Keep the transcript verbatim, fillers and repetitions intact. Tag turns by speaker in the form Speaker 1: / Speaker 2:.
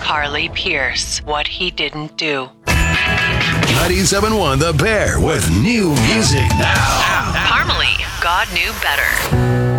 Speaker 1: Carly Pierce, What He Didn't Do.
Speaker 2: ninety-seven point one The Bear with new music now.
Speaker 1: Parmalee, God Knew Better.